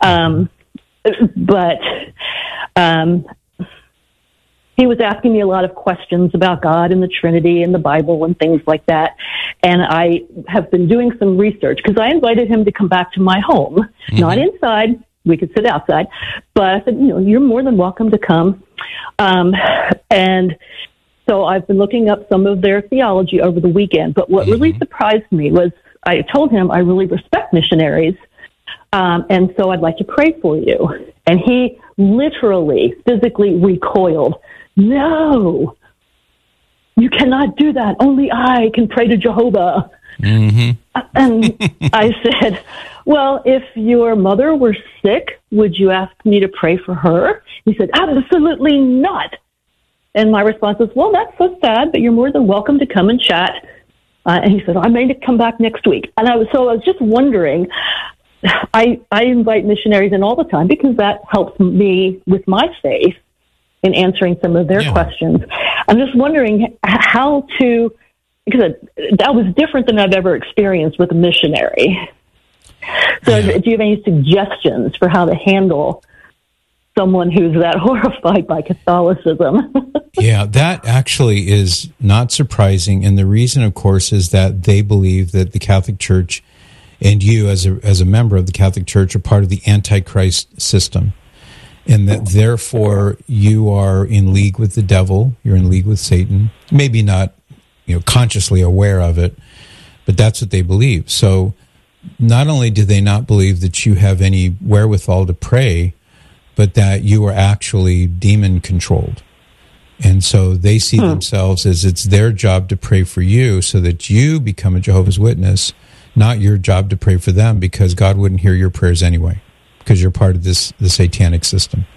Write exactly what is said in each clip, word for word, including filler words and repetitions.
Um, but um, he was asking me a lot of questions about God and the Trinity and the Bible and things like that. And I have been doing some research because I invited him to come back to my home, mm-hmm. not inside. We could sit outside. But I said, you know, you're more than welcome to come. Um, and so I've been looking up some of their theology over the weekend. But what mm-hmm. really surprised me was I told him I really respect missionaries. Um, and so I'd like to pray for you. And he literally, physically recoiled. No, you cannot do that. Only I can pray to Jehovah. Mm-hmm. And I said, well, if your mother were sick, would you ask me to pray for her? He said, absolutely not. And my response was, well, that's so sad, but you're more than welcome to come and chat. Uh, and he said, I may come back next week. And I was, so I was just wondering, I, I invite missionaries in all the time because that helps me with my faith in answering some of their yeah. questions. I'm just wondering how to, because that was different than I've ever experienced with a missionary. So yeah. do you have any suggestions for how to handle someone who's that horrified by Catholicism? Yeah, that actually is not surprising. And the reason, of course, is that they believe that the Catholic Church and you as a, as a member of the Catholic Church are part of the Antichrist system. And that therefore you are in league with the devil, you're in league with Satan, maybe not, you know, consciously aware of it, but that's what they believe. So not only do they not believe that you have any wherewithal to pray, but that you are actually demon controlled. And so they see hmm. themselves as it's their job to pray for you so that you become a Jehovah's Witness, not your job to pray for them, because God wouldn't hear your prayers anyway, because you're part of this the satanic system.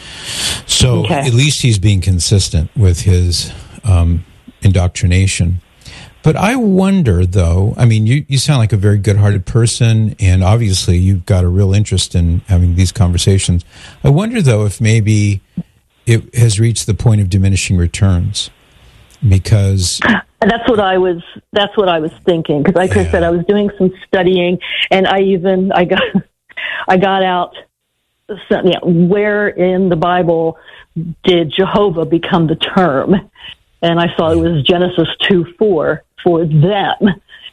So okay. at least he's being consistent with his um, indoctrination. But I wonder, though, I mean, you, you sound like a very good-hearted person, and obviously you've got a real interest in having these conversations. I wonder, though, if maybe it has reached the point of diminishing returns, because that's what I was. That's what I was thinking. Because, like yeah. I said, I was doing some studying, and I even I got I got out. So, yeah, where in the Bible did Jehovah become the term? And I saw it was Genesis two four for them.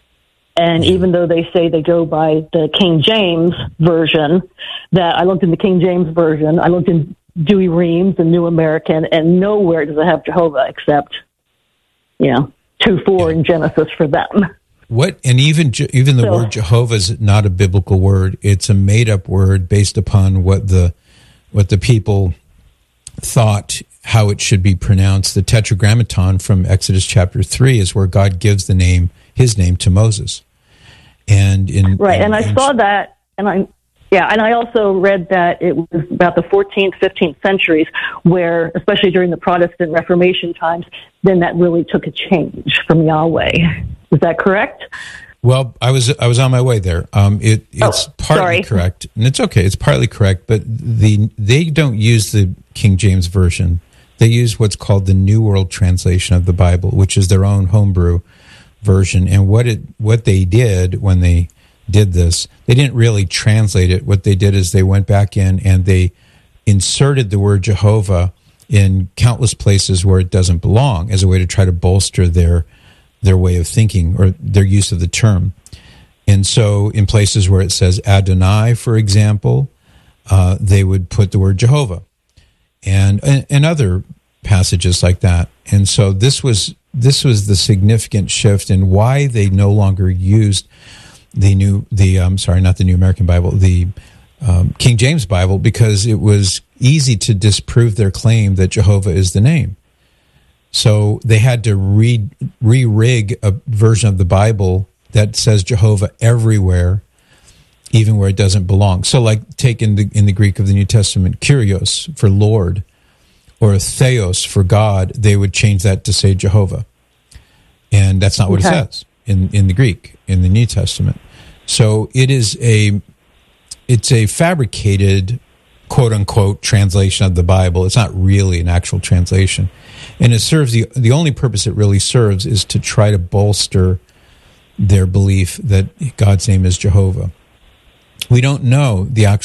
And even though they say they go by the King James Version, that I looked in the King James Version, I looked in Dewey Reams and New American, and nowhere does it have Jehovah except, you know, two four in Genesis for them. What and even even the so, word Jehovah is not a biblical word; it's a made-up word based upon what the what the people thought how it should be pronounced. The Tetragrammaton from Exodus chapter three is where God gives the name, His name, to Moses. And in right, in, and I in, saw that, and I yeah, and I also read that it was about the fourteenth, fifteenth centuries, where, especially during the Protestant Reformation times, then that really took a change from Yahweh. Is that correct? Well, I was I was on my way there. Um, it, it's oh, partly sorry. correct, and it's okay. It's partly correct, but the they don't use the King James Version. They use what's called the New World Translation of the Bible, which is their own homebrew version. And what it what they did when they did this, they didn't really translate it. What they did is they went back in and they inserted the word Jehovah in countless places where it doesn't belong as a way to try to bolster their their way of thinking or their use of the term. And so in places where it says Adonai, for example, uh, they would put the word Jehovah. And, and and other passages like that. And so this was this was the significant shift in why they no longer used the new the um sorry not the New American Bible, the um, King James Bible, because it was easy to disprove their claim that Jehovah is the name. So they had to re re-rig a version of the Bible that says Jehovah everywhere, even where it doesn't belong. So like take in the, in the Greek of the New Testament, Kyrios for Lord, or Theos for God, they would change that to say Jehovah. And that's not what okay. it says in, in the Greek, in the New Testament. So it is a, it's a fabricated, quote unquote, translation of the Bible. It's not really an actual translation. And it serves, the the only purpose it really serves is to try to bolster their belief that God's name is Jehovah. We don't know the actual